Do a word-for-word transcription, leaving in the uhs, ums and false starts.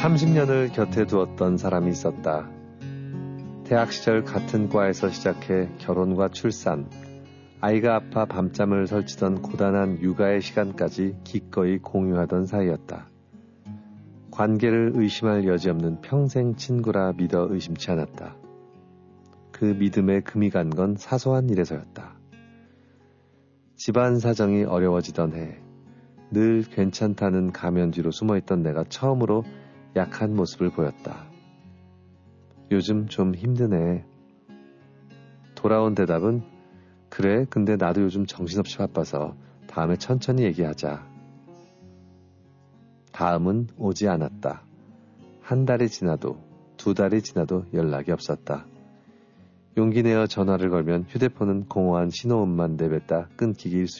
삼십 년을 곁에 두었던 사람이 있었다. 대학 시절 같은 과에서 시작해 결혼과 출산, 아이가 아파 밤잠을 설치던 고단한 육아의 시간까지 기꺼이 공유하던 사이였다. 관계를 의심할 여지 없는 평생 친구라 믿어 의심치 않았다. 그 믿음에 금이 간 건 사소한 일에서였다. 집안 사정이 어려워지던 해, 늘 괜찮다는 가면 뒤로 숨어있던 내가 처음으로 약한 모습을 보였다. 요즘 좀 힘드네. 돌아온 대답은 그래, 근데 나도 요즘 정신없이 바빠서 다음에 천천히 얘기하자. 다음은 오지 않았다. 한 달이 지나도 두 달이 지나도 연락이 없었다. 용기 내어 전화를 걸면 휴대폰은 공허한 신호음만 내뱉다 끊기기 일쑤